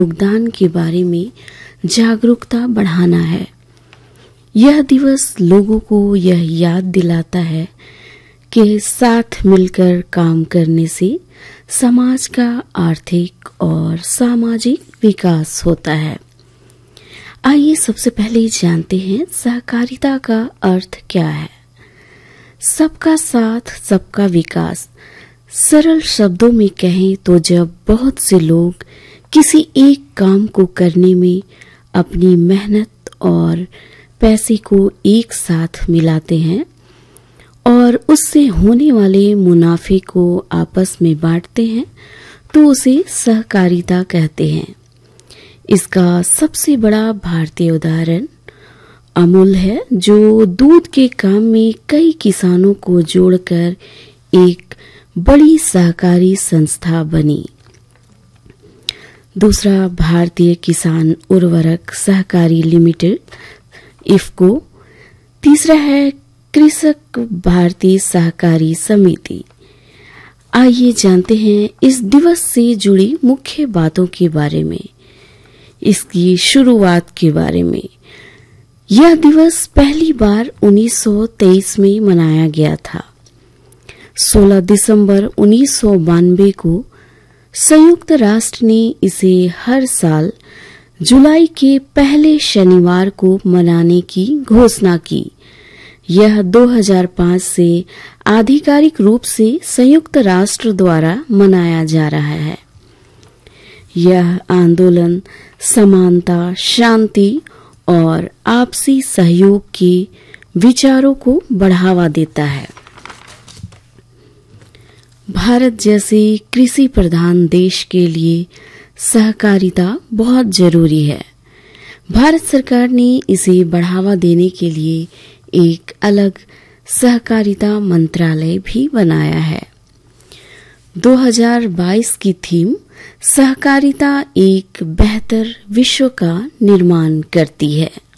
योगदान के बारे में जागरूकता बढ़ाना है। यह दिवस लोगों को यह याद दिलाता है कि साथ मिलकर काम करने से समाज का आर्थिक और सामाजिक विकास होता है। आइए सबसे पहले जानते हैं सहकारिता का अर्थ क्या है। सबका साथ सबका विकास। सरल शब्दों में कहें तो जब बहुत से लोग किसी एक काम को करने में अपनी मेहनत और पैसे को एक साथ मिलाते हैं और उससे होने वाले मुनाफे को आपस में बांटते हैं तो उसे सहकारिता कहते हैं। इसका सबसे बड़ा भारतीय उदाहरण अमूल है, जो दूध के काम में कई किसानों को जोड़कर एक बड़ी सहकारी संस्था बनी। दूसरा भारतीय किसान उर्वरक सहकारी लिमिटेड इफको। तीसरा है कृषक भारतीय सहकारी समिति। आइए जानते हैं इस दिवस से जुड़ी मुख्य बातों के बारे में, इसकी शुरुआत के बारे में। यह दिवस पहली बार 1923 में मनाया गया था। 16 दिसंबर 1992 को संयुक्त राष्ट्र ने इसे हर साल जुलाई के पहले शनिवार को मनाने की घोषणा की। यह 2005 से आधिकारिक रूप से संयुक्त राष्ट्र द्वारा मनाया जा रहा है। यह आंदोलन समानता, शांति और आपसी सहयोग के विचारों को बढ़ावा देता है। भारत जैसे कृषि प्रधान देश के लिए सहकारिता बहुत जरूरी है। भारत सरकार ने इसे बढ़ावा देने के लिए एक अलग सहकारिता मंत्रालय भी बनाया है। 2022 की थीम सहकारिता एक बेहतर विश्व का निर्माण करती है।